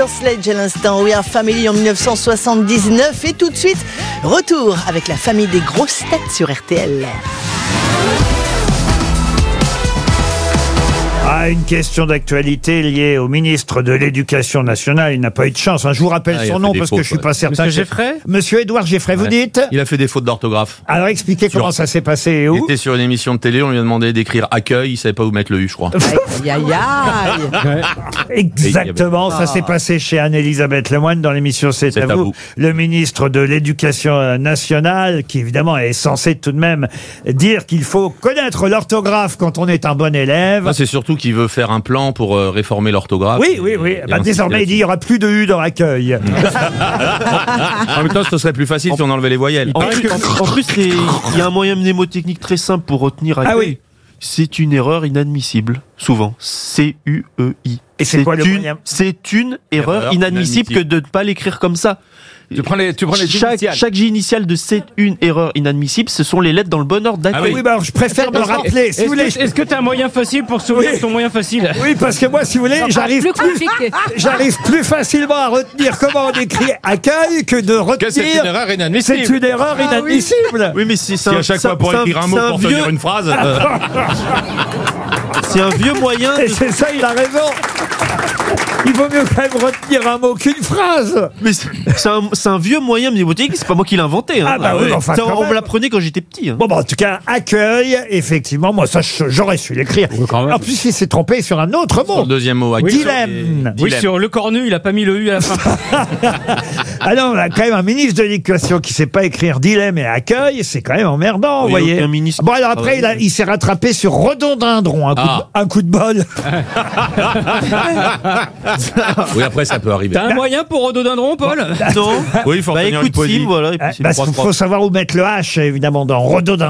sur Sledge à l'instant. We Are Family en 1979. Et tout de suite, retour avec la famille des grosses têtes sur RTL. Une question d'actualité liée au ministre de l'Éducation nationale. Il n'a pas eu de chance. Je vous rappelle son nom parce que je suis pas certain. Monsieur Geffray ? Monsieur Édouard Geffray, vous dites ? Il a fait des fautes d'orthographe. Alors expliquez comment ça s'est passé et Il où ? était sur une émission de télé, on lui a demandé d'écrire accueil, il savait pas où mettre le U, je crois. Aïe, aïe, aïe. Exactement, ça s'est passé chez Anne-Elisabeth Lemoine dans l'émission C'est à vous. Le ministre de l'Éducation nationale, qui évidemment est censé tout de même dire qu'il faut connaître l'orthographe quand on est un bon élève. C'est surtout qu'il veut faire un plan pour réformer l'orthographe. Oui. Désormais, il dit il n'y aura plus de U dans accueil. En même temps, ce serait plus facile si on enlevait les voyelles. En plus, il y a un moyen mnémotechnique très simple pour retenir accueil. Ah oui. C'est une erreur inadmissible, souvent. C-U-E-I. Et c'est quoi le moyen ? C'est une erreur inadmissible que de ne pas l'écrire comme ça. Tu prends les initiales. Chaque G initial de c'est une erreur inadmissible, ce sont les lettres dans le bon ordre d'accueil. Oui, alors je préfère me rappeler. Si vous voulez, Est-ce que tu as un moyen facile pour souvenir ton moyen facile ? oui, parce que moi, si vous voulez, j'arrive plus facilement à retenir comment on écrit accueil que de retenir. Que c'est une erreur inadmissible. C'est une erreur inadmissible. Oui, mais c'est à chaque fois pour écrire un mot pour tenir une phrase. C'est un vieux moyen. Et c'est ça, il a raison. Il vaut mieux quand même retenir un mot qu'une phrase. Mais c'est un vieux moyen mnémotechnique, c'est pas moi qui l'ai inventé. Hein. Ah bah oui, enfin, ça, quand on même. me l'apprenait quand j'étais petit. Hein. Bon, en tout cas, accueil, effectivement, moi, ça, j'aurais su l'écrire. Oui, quand même. En plus, il s'est trompé sur un autre mot. Sur le deuxième mot, accueil. Dilemme. Oui, sur le cornu, il a pas mis le U à la fin. Ah non, on a quand même un ministre de l'Éducation qui sait pas écrire dilemme et accueil, c'est quand même emmerdant, vous voyez. Un ministre... Bon, alors après, il s'est rattrapé sur redondindron, un coup de bol. Oui, après, ça peut arriver. T'as un moyen pour rhododendron, Paul ? Non. Oui, il faut retenir une écoute, poésie. Sim, voilà. Et puis c'est Faut savoir où mettre le H, évidemment, dans redondindron.